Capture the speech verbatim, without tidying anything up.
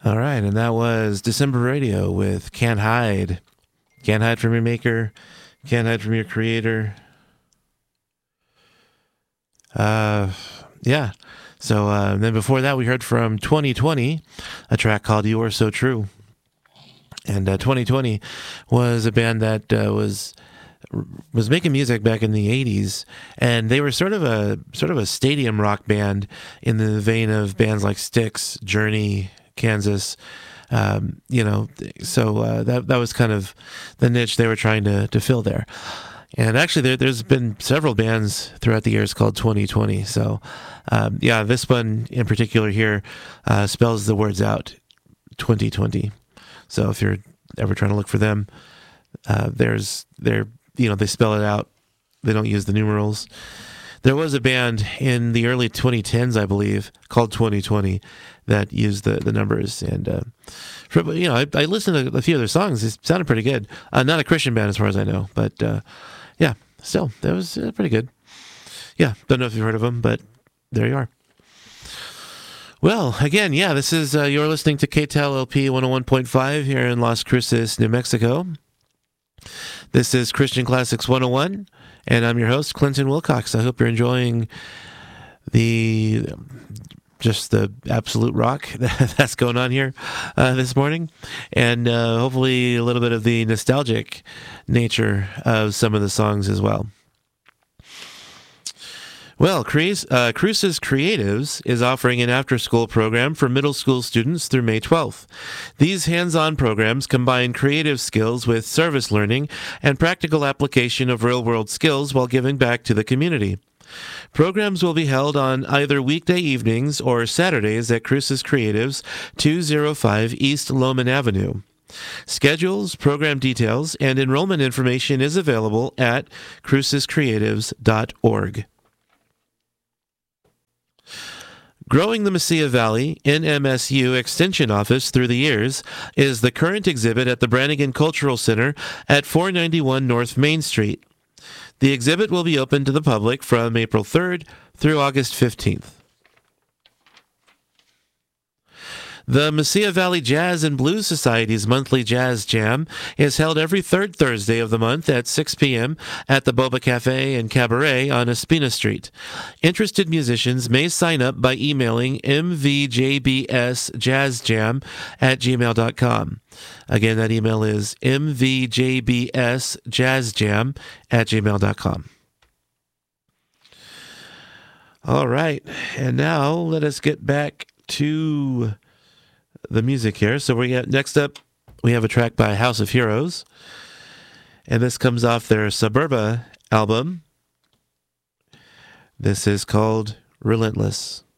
All right, and that was December Radio with Can't Hide. Can't hide from your maker, can't hide from your creator. Uh, yeah. So uh, then before that, we heard from twenty twenty, a track called You Are So True. And uh, twenty twenty was a band that uh, was was making music back in the eighties, and they were sort of a sort of a stadium rock band in the vein of bands like Styx, Journey, Kansas. Um, you know, so uh, that that was kind of the niche they were trying to to fill there. And actually, there, there's been several bands throughout the years called twenty twenty. So, um, yeah, this one in particular here uh, spells the words out, twenty twenty. So if you're ever trying to look for them, uh, there's they're you know they spell it out. They don't use the numerals. There was a band in the early twenty tens, I believe, called twenty twenty that used the, the numbers. And, uh, for, you know, I, I listened to a few of their songs. It sounded pretty good. Uh, not a Christian band as far as I know, but uh, yeah, still, that was uh, pretty good. Yeah, don't know if you've heard of them, but there you are. Well, again, yeah, this is, uh, you're listening to K T L L P one oh one point five here in Las Cruces, New Mexico. This is Christian Classics one oh one, and I'm your host, Clinton Wilcox. I hope you're enjoying the just the absolute rock that's going on here uh, this morning, and uh, hopefully a little bit of the nostalgic nature of some of the songs as well. Well, Cruces uh, Cruces Creatives is offering an after-school program for middle school students through May twelfth. These hands-on programs combine creative skills with service learning and practical application of real-world skills while giving back to the community. Programs will be held on either weekday evenings or Saturdays at Cruces Creatives, two oh five East Loman Avenue. Schedules, program details, and enrollment information is available at cruces creatives dot org. Growing the Mesilla Valley N M S U Extension Office through the years is the current exhibit at the Brannigan Cultural Center at four ninety-one North Main Street. The exhibit will be open to the public from April third through August fifteenth. The Mesilla Valley Jazz and Blues Society's monthly Jazz Jam is held every third Thursday of the month at six p.m. at the Boba Cafe and Cabaret on Espina Street. Interested musicians may sign up by emailing m v j b s jazz jam at gmail dot com. Again, that email is m v j b s jazz jam at gmail dot com. All right, and now let us get back to the music here. So we got next up, we have a track by House of Heroes, and this comes off their Suburba album. This is called Relentless.